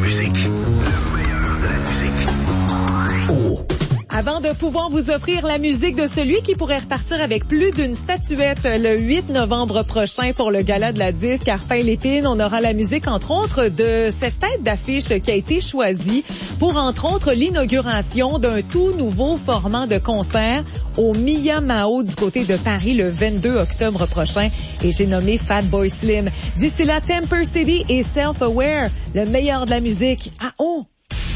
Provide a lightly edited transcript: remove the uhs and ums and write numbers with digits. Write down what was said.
musique. Le meilleur de la musique. Oh. Avant de pouvoir vous offrir la musique de celui qui pourrait repartir avec plus d'une statuette le 8 novembre prochain pour le gala de la disque à Ruffin-Lépine, on aura la musique, entre autres, de cette tête d'affiche qui a été choisie pour, entre autres, l'inauguration d'un tout nouveau format de concert au Mia Mao du côté de Paris le 22 octobre prochain. Et j'ai nommé Fatboy Slim. D'ici là, Temper City et Self-Aware, le meilleur de la musique à